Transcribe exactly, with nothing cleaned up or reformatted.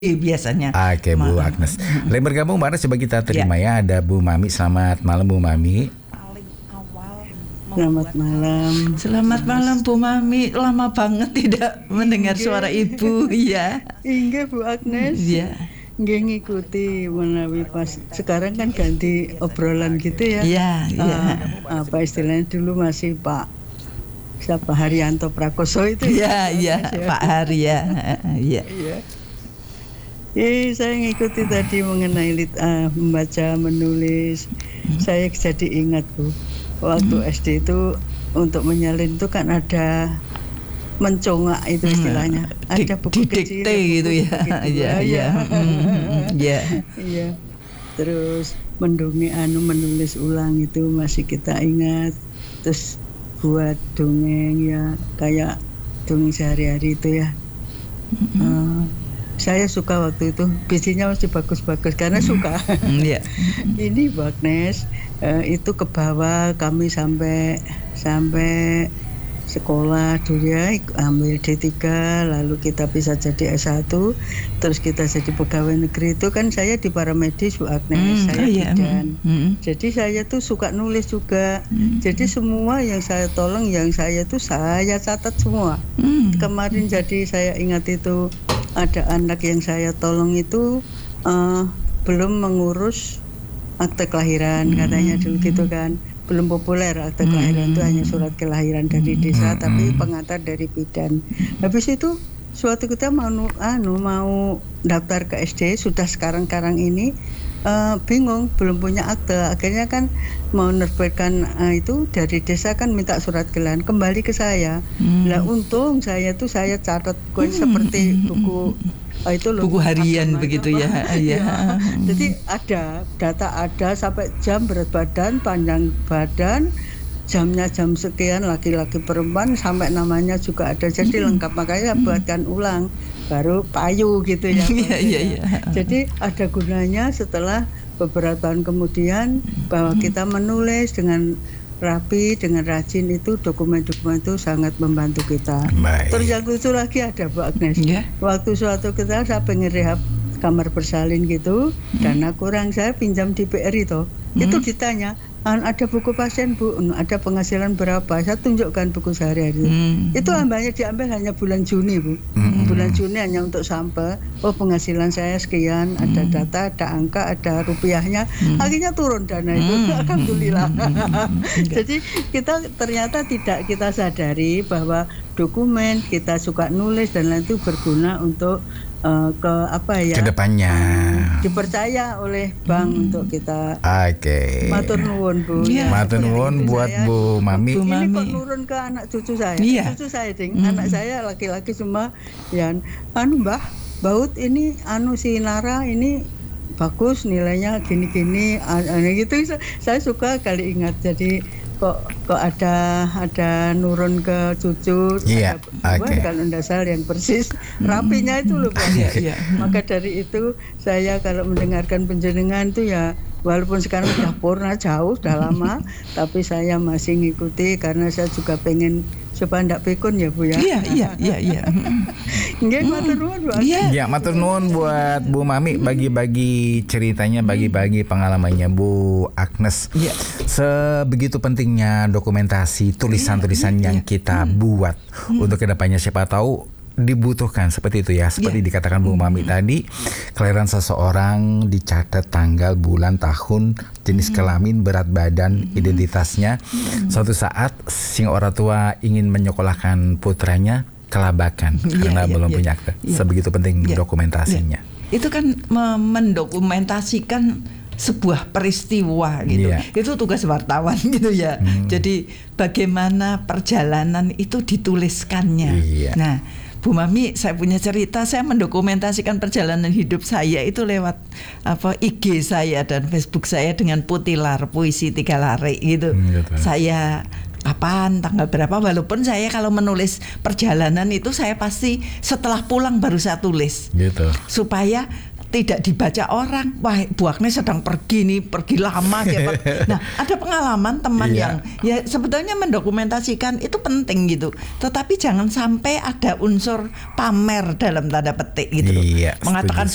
biasanya. Oke, Bu Agnes. Lain bergabung bareng coba kita terima ya. ya. Ada Bu Mami. Selamat malam Bu Mami. Selamat malam. Selamat malam Bu Mami. Lama banget tidak mendengar Inge. Suara Ibu ya. Inge Bu Agnes. Iya. Nggih ngikuti menawi pas sekarang kan ganti obrolan gitu ya. Iya, iya. Uh, apa istilahnya dulu masih Pak siapa Haryanto Prakoso itu ya. Iya, iya, Pak Hari ya. Iya. Iya. Eh, saya ngikuti tadi mengenai lit, uh, membaca, menulis. Hmm. Saya jadi ingat Bu, waktu hmm. S D itu untuk menyalin itu kan ada mencongak itu istilahnya. Hmm. Ada buku kecil gitu ya. Iya, iya. Iya. Iya. Terus mendongeng anu menulis ulang itu masih kita ingat. Terus buat dongeng ya kayak dongeng sehari-hari itu ya. Hmm. Uh, Saya suka waktu itu, bijinya masih bagus-bagus karena suka. Yeah. Ini Bu Agnes, uh, itu ke bawah kami sampai sampai sekolah dulu ya, ambil D tiga, lalu kita bisa jadi S satu, terus kita jadi pegawai negeri itu kan saya di paramedis Bu Agnes, mm, saya bidan. Oh, yeah. mm. Jadi saya tuh suka nulis juga. Mm. Jadi semua yang saya tolong, yang saya tuh saya catat semua. Mm. Kemarin jadi saya ingat itu ada anak yang saya tolong itu uh, belum mengurus akte kelahiran, katanya dulu gitu kan, belum populer akte kelahiran itu hanya surat kelahiran dari desa tapi pengantar dari bidan. Habis itu suatu kita mau anu mau daftar ke S D sudah sekarang-karang ini uh, bingung belum punya akte, akhirnya kan mau nerbitkan uh, itu dari desa kan minta surat kelahiran kembali ke saya. Hmm. Lah untung saya tuh saya catat hmm. seperti buku uh, itu loh, buku harian begitu ya. Ya. Jadi ada data ada sampai jam, berat badan, panjang badan, jamnya jam sekian, laki-laki perempuan sampai namanya juga ada, jadi hmm. lengkap. Makanya buatkan ulang baru payu gitu ya. Iya, iya, iya. Jadi ada gunanya setelah beberapa tahun kemudian bahwa kita menulis dengan rapi, dengan rajin, itu dokumen-dokumen itu sangat membantu kita. Baik. Terus yang lucu lagi ada Bu Agnes. Yeah. Waktu suatu kita saya pengen rehab kamar bersalin gitu, hmm. dana kurang, saya pinjam di P R itu. Hmm. Itu ditanya, ada buku pasien Bu, ada penghasilan berapa? Saya tunjukkan buku sehari-hari. Hmm. Itu hambanya diambil hanya bulan Juni Bu. Hmm. Bulan Juni hanya untuk sampel. Oh penghasilan saya sekian, hmm. ada data, ada angka, ada rupiahnya. Hmm. Akhirnya turun dana itu. Hmm. Alhamdulillah. Hmm. Jadi kita ternyata tidak kita sadari bahwa dokumen kita suka nulis dan lain itu berguna untuk Uh, ke apa ya kedepannya um, dipercaya oleh bank hmm. untuk kita. Oke. Okay. Matur nuwun Bu. Ya, matur nuwun buat saya, Bu Mami. Bu Mami. Ini kok nurun ke anak cucu saya. Iya. Cucu saya ding. Hmm. Anak saya laki-laki semua. Ya, anu Mbah, baut ini anu si Nara ini bagus nilainya gini-gini, aneh gitu. Saya suka kali ingat. Jadi kok kok ada ada nurun ke cucu, yeah, ada okay. kalau dasar yang persis rapinya itu loh Pak. Yeah, yeah. Maka dari itu saya kalau mendengarkan penjenengan itu ya walaupun sekarang sudah purna jauh sudah lama tapi saya masih ngikuti karena saya juga pengen supaya ndak pikun ya Bu ya. Iya iya iya iya. Nggih matur nuwun Bu. Iya matur nuwun buat Bu Mami bagi-bagi ceritanya, bagi-bagi pengalamannya Bu Agnes. Iya. Sebegitu pentingnya dokumentasi tulisan-tulisan yang kita buat untuk kedepannya, siapa tahu dibutuhkan seperti itu ya, seperti yeah. dikatakan Bu Mami mm-hmm. tadi, kelahiran seseorang dicatat tanggal, bulan, tahun, jenis mm-hmm. kelamin, berat badan, mm-hmm. identitasnya. Mm-hmm. Suatu saat sing orang tua ingin menyekolahkan putranya kelabakan yeah, karena yeah, belum yeah, punya akte. Yeah. Sebegitu penting yeah. dokumentasinya. Yeah. Itu kan mendokumentasikan sebuah peristiwa gitu. Yeah. Itu tugas wartawan gitu ya. Hmm. Jadi bagaimana perjalanan itu dituliskannya. Yeah. Nah, Bu Mami, saya punya cerita, saya mendokumentasikan perjalanan hidup saya itu lewat apa I G saya dan Facebook saya dengan Putilar, puisi tiga lari gitu. Hmm, gitu. Saya kapan, tanggal berapa, walaupun saya kalau menulis perjalanan itu saya pasti setelah pulang baru saya tulis. Gitu. Supaya tidak dibaca orang, wah Bu Agnes sedang pergi nih, pergi lama dia. Nah, ada pengalaman teman iya. yang ya sebetulnya mendokumentasikan itu penting gitu. Tetapi jangan sampai ada unsur pamer dalam tanda petik gitu loh. Iya, mengatakan